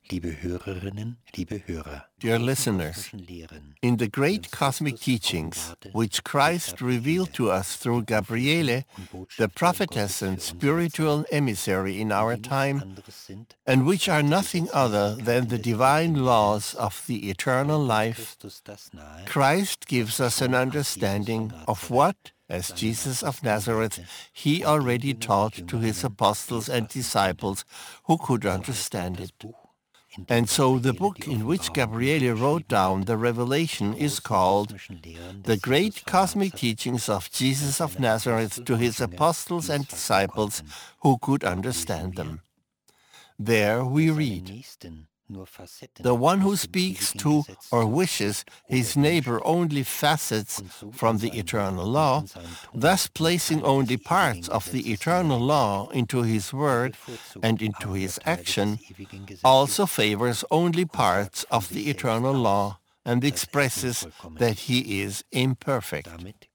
Dear listeners, in the great cosmic teachings which Christ revealed to us through Gabriele, the prophetess and spiritual emissary in our time, and which are nothing other than the divine laws of the eternal life, Christ gives us an understanding of what, as Jesus of Nazareth, he already taught to his apostles and disciples who could understand it. And so the book in which Gabriele wrote down the revelation is called The Great Cosmic Teachings of Jesus of Nazareth to His Apostles and Disciples Who Could Understand Them. There we read, the one who speaks to or wishes his neighbor only facets from the eternal law, thus placing only parts of the eternal law into his word and into his action, also favors only parts of the eternal law and expresses that he is imperfect.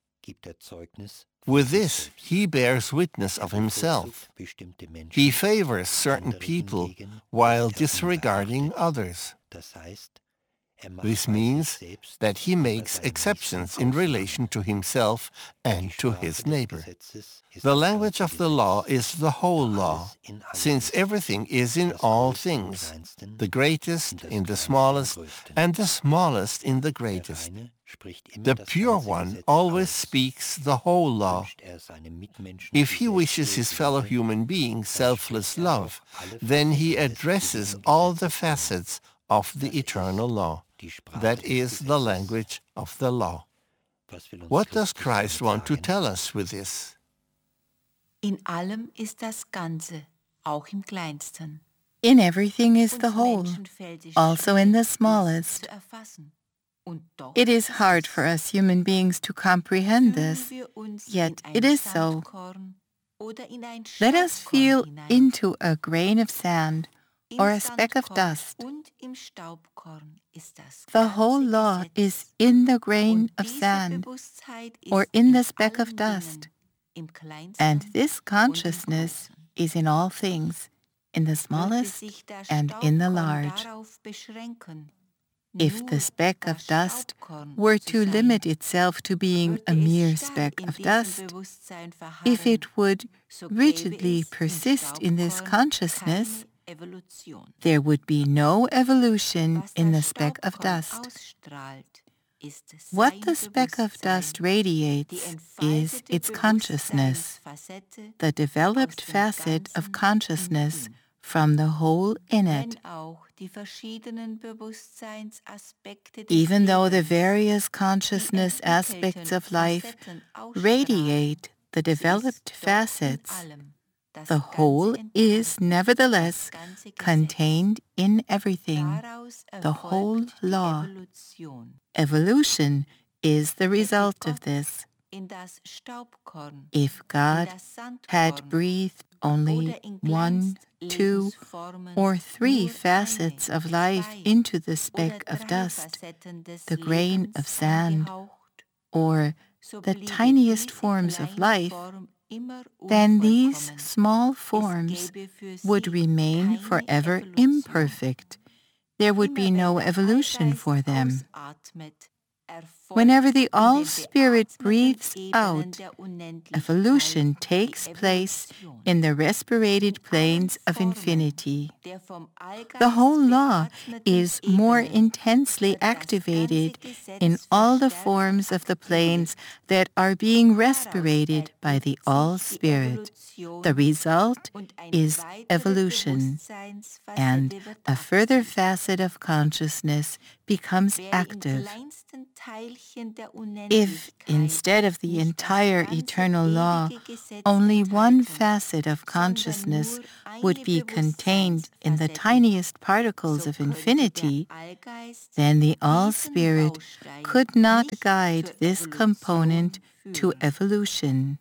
With this, he bears witness of himself. He favors certain people while disregarding others. This means that he makes exceptions in relation to himself and to his neighbor. The language of the law is the whole law, since everything is in all things, the greatest in the smallest, and the smallest in the greatest. The pure one always speaks the whole law. If he wishes his fellow human being selfless love, then he addresses all the facets of the eternal law. That is the language of the law. What does Christ want to tell us with this? In allem ist das Ganze, auch im Kleinsten. In everything is the whole, also in the smallest. It is hard for us human beings to comprehend this, yet it is so. Let us feel into a grain of sand or a speck of dust. The whole law is in the grain of sand or in the speck of dust, and this consciousness is in all things, in the smallest and in the large. If the speck of dust were to limit itself to being a mere speck of dust, if it would rigidly persist in this consciousness, there would be no evolution in the speck of dust. What the speck of dust radiates is its consciousness, the developed facet of consciousness from the whole in it. Even though the various consciousness aspects of life radiate the developed facets, the whole is nevertheless contained in everything, the whole law. Evolution is the result of this. If God had breathed only 1, 2, or 3 facets of life into the speck of dust, the grain of sand, or the tiniest forms of life, then these small forms would remain forever imperfect. There would be no evolution for them. Whenever the All-Spirit breathes out, evolution takes place in the respirated planes of infinity. The whole law is more intensely activated in all the forms of the planes that are being respirated by the All-Spirit. The result is evolution, and a further facet of consciousness becomes active. If, instead of the entire eternal law, only one facet of consciousness would be contained in the tiniest particles of infinity, then the All-Spirit could not guide this component to evolution.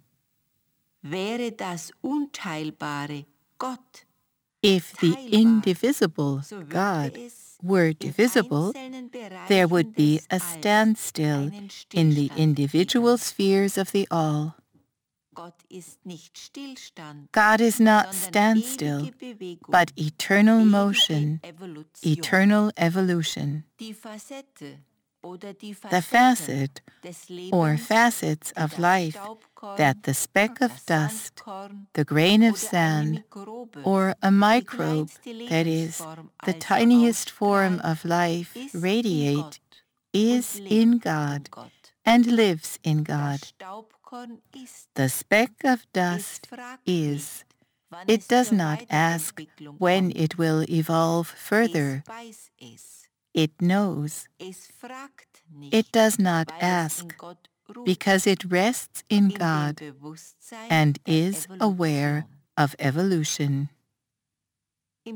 If the indivisible God were divisible, there would be a standstill in the individual spheres of the all. God is not standstill, but eternal motion, eternal evolution. The facet or facets of life that the speck of dust, the grain of sand, or a microbe, that is, the tiniest form of life, radiate, is in God and lives in God. The speck of dust is. It does not ask when it will evolve further. It knows. It does not ask because it rests in God and is aware of evolution. In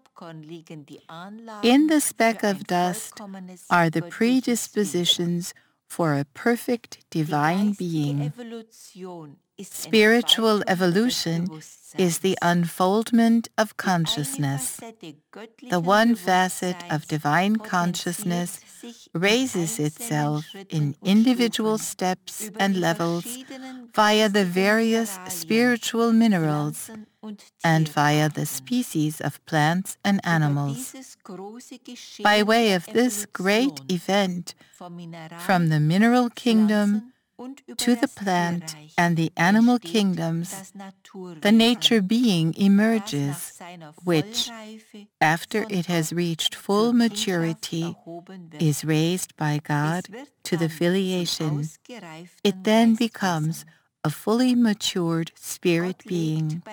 the speck of dust are the predispositions for a perfect divine being. Spiritual evolution is the unfoldment of consciousness. The one facet of divine consciousness raises itself in individual steps and levels via the various spiritual minerals and via the species of plants and animals. By way of this great event, from the mineral kingdom to the plant and the animal kingdoms, the nature being emerges, which, after it has reached full maturity, is raised by God to the filiation. It then becomes a fully matured spirit being.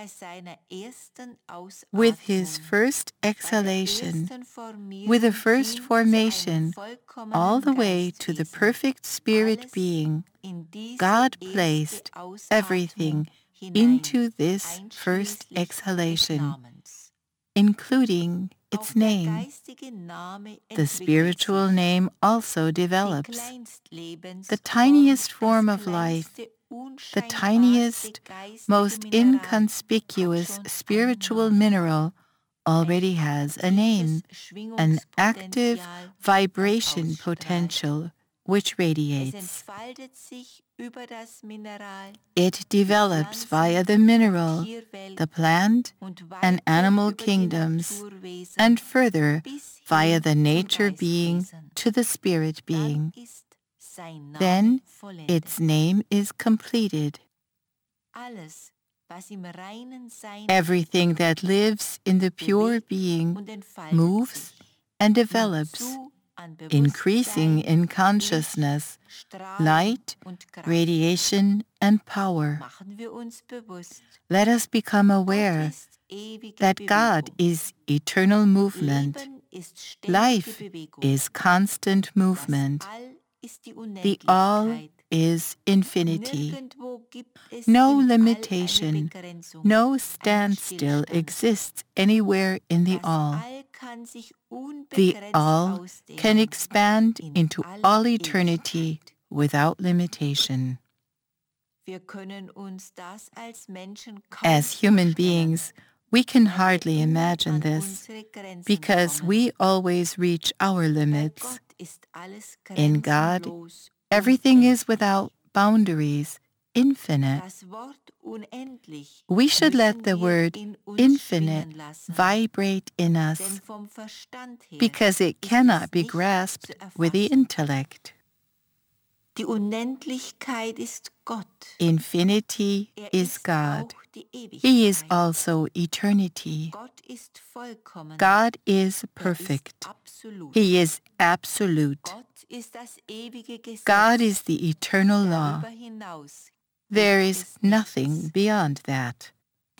With his first exhalation, with the first formation, all the way to the perfect spirit being, God placed everything into this first exhalation, including its name. The spiritual name also develops. The tiniest form of life, the tiniest, most inconspicuous spiritual mineral already has a name, an active vibration potential which radiates. It develops via the mineral, the plant, and animal kingdoms, and further via the nature being to the spirit being. Then its name is completed. Everything that lives in the pure being moves and develops, increasing in consciousness, light, radiation, and power. Let us become aware that God is eternal movement. Life is constant movement. The all is infinity. No limitation, no standstill exists anywhere in the all. The all can expand into all eternity without limitation. As human beings, we can hardly imagine this because we always reach our limits. In God, everything is without boundaries, infinite. We should let the word infinite vibrate in us because it cannot be grasped with the intellect. Infinity is God. He is also eternity. God is perfect. He is absolute. God is the eternal law. There is nothing beyond that.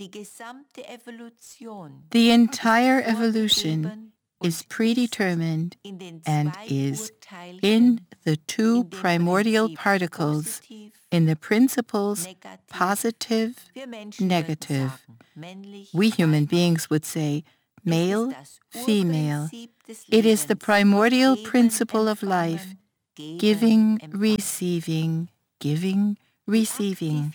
The entire evolution is predetermined and is in the two primordial particles in the principles positive, negative. We human beings would say male, female. It is the primordial principle of life, giving, receiving, giving, receiving.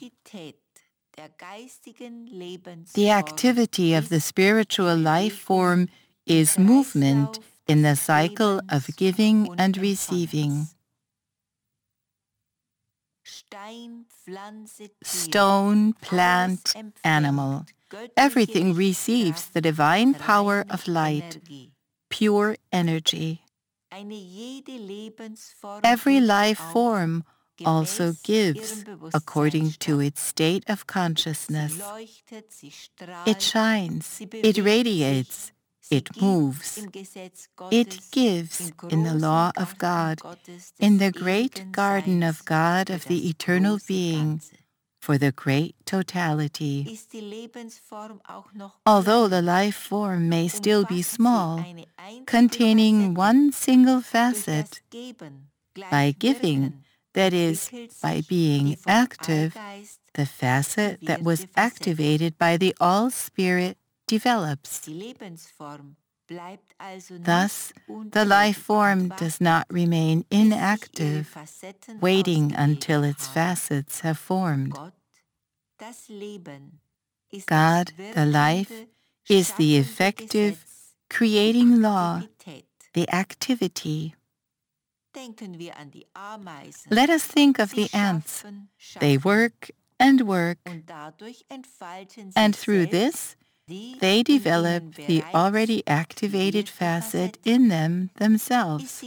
The activity of the spiritual life form is movement in the cycle of giving and receiving. Stone, plant, animal. Everything receives the divine power of light, pure energy. Every life form also gives according to its state of consciousness. It shines, it radiates, it moves, it gives in the law of God, in the great garden of God of the eternal being, for the great totality. Although the life form may still be small, containing one single facet, by giving, that is, by being active, the facet that was activated by the All-Spirit develops. Thus, the life form does not remain inactive, waiting until its facets have formed. God, the life, is the effective, creating law, the activity. Let us think of the ants. They work and work, and through this, they develop the already activated facet in them themselves.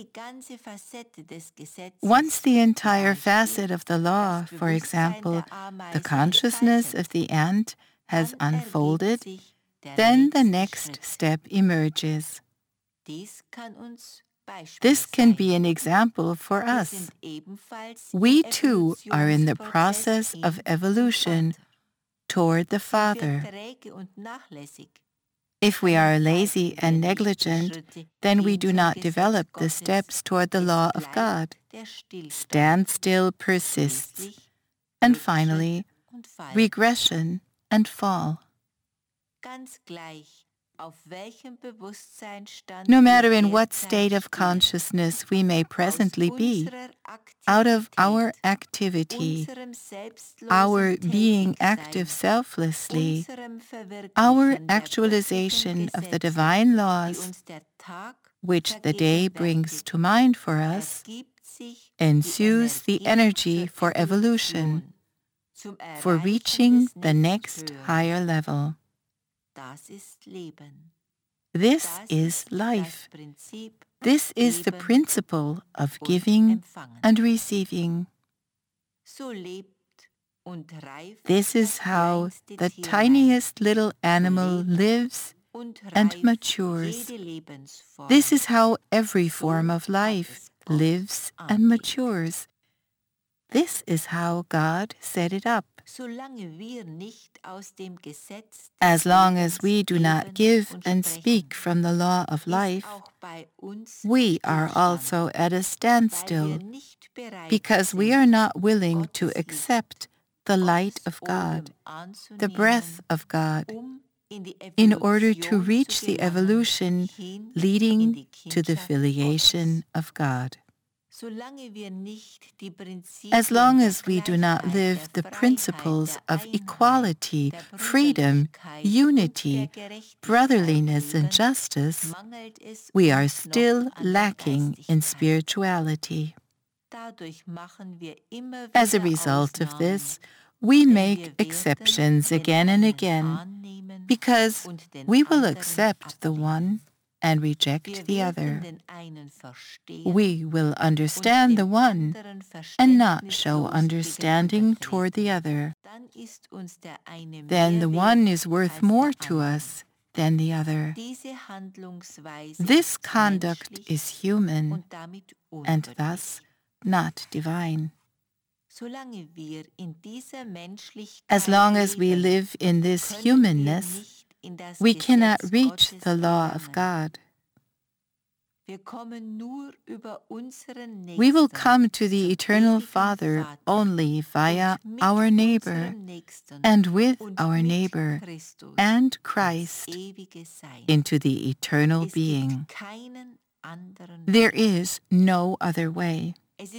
Once the entire facet of the law, for example, the consciousness of the ant, has unfolded, then the next step emerges. This can be an example for us. We too are in the process of evolution toward the Father. If we are lazy and negligent, then we do not develop the steps toward the law of God. Standstill persists, and finally, regression and fall. No matter in what state of consciousness we may presently be, out of our activity, our being active selflessly, our actualization of the divine laws, which the day brings to mind for us, ensues the energy for evolution, for reaching the next higher level. This is life. This is the principle of giving and receiving. This is how the tiniest little animal lives and matures. This is how every form of life lives and matures. This is how God set it up. As long as we do not give and speak from the law of life, we are also at a standstill, because we are not willing to accept the light of God, the breath of God, in order to reach the evolution leading to the filiation of God. As long as we do not live the principles of equality, freedom, unity, brotherliness, and justice, we are still lacking in spirituality. As a result of this, we make exceptions again and again, because we will accept the one and reject the other. We will understand the one and not show understanding toward the other. Then the one is worth more to us than the other. This conduct is human and thus not divine. As long as we live in this humanness, we cannot reach the law of God. We will come to the Eternal Father only via our neighbor, and with our neighbor and Christ into the eternal being. There is no other way.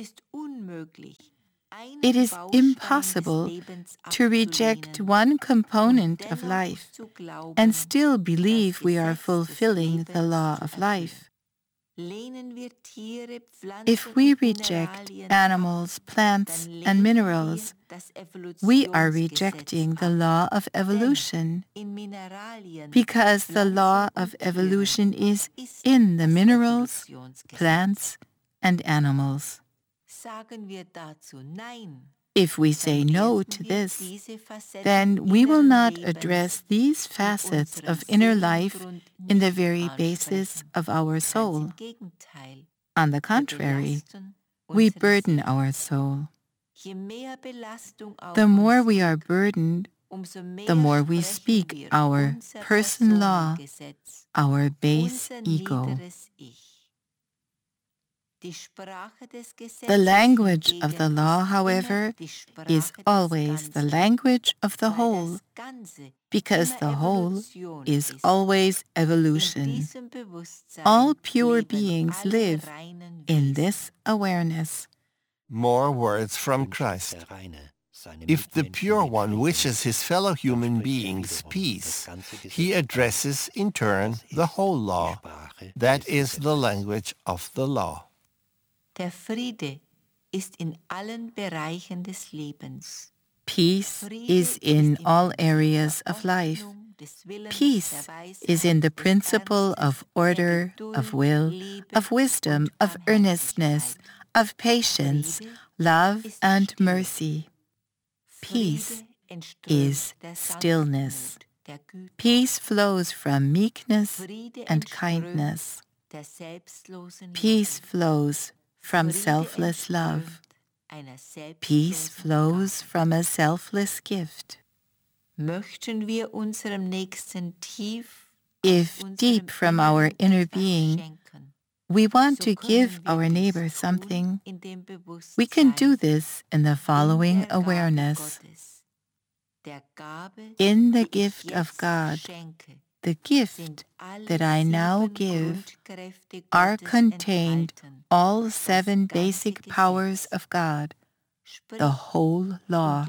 It is impossible to reject one component of life and still believe we are fulfilling the law of life. If we reject animals, plants, and minerals, we are rejecting the law of evolution, because the law of evolution is in the minerals, plants, and animals. If we say no to this, then we will not address these facets of inner life in the very basis of our soul. On the contrary, we burden our soul. The more we are burdened, the more we speak our person law, our base ego. The language of the law, however, is always the language of the whole, because the whole is always evolution. All pure beings live in this awareness. More words from Christ. If the Pure One wishes his fellow human beings peace, he addresses in turn the whole law. That is the language of the law. Der Friede ist in allen Bereichen des Lebens. Peace is in all areas of life. Peace is in the principle of order, of will, of wisdom, of earnestness, of patience, love, and mercy. Peace is stillness. Peace flows from meekness and kindness. Peace flows from selfless love. Peace flows from a selfless gift. If deep from our inner being we want to give our neighbor something, we can do this in the following awareness. In the gift of God, the gift that I now give, are contained all 7 basic powers of God, the whole law.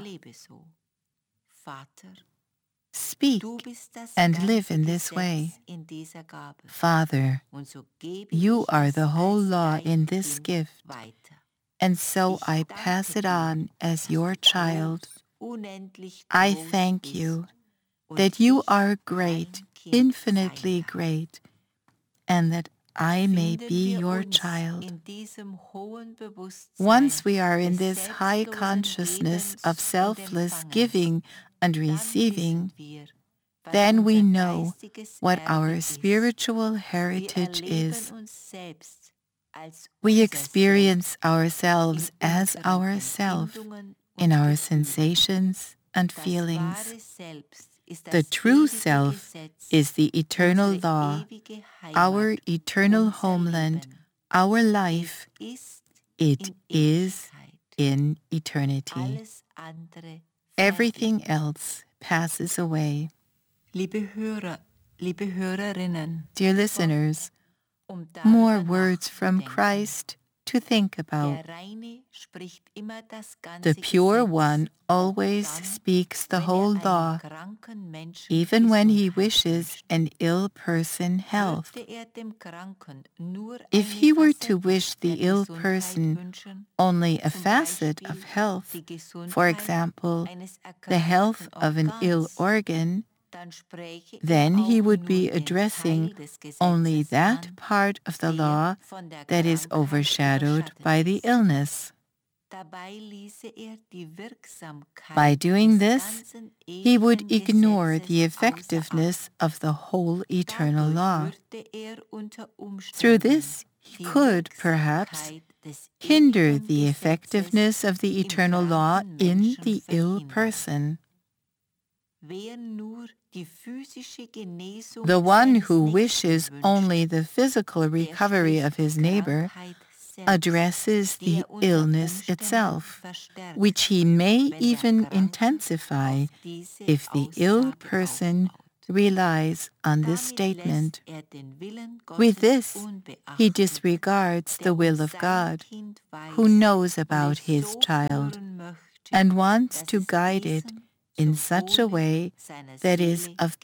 Speak and live in this way. Father, you are the whole law in this gift, and so I pass it on as your child. I thank you that you are great, infinitely great, and that I may be your child. Once we are in this high consciousness of selfless giving and receiving, then we know what our spiritual heritage is. We experience ourselves as ourself in our sensations and feelings. The true self is the eternal law, our eternal homeland, our life. It is in eternity. Everything else passes away. Liebe Hörer, liebe Hörerinnen, dear listeners, more words from Christ to think about. The Pure One always speaks the whole law, even when he wishes an ill person health. If he were to wish the ill person only a facet of health, for example, the health of an ill organ, then he would be addressing only that part of the law that is overshadowed by the illness. By doing this, he would ignore the effectiveness of the whole eternal law. Through this, he could, perhaps, hinder the effectiveness of the eternal law in the ill person. The one who wishes only the physical recovery of his neighbor addresses the illness itself, which he may even intensify if the ill person relies on this statement. With this, he disregards the will of God, who knows about his child and wants to guide it in such a way that is of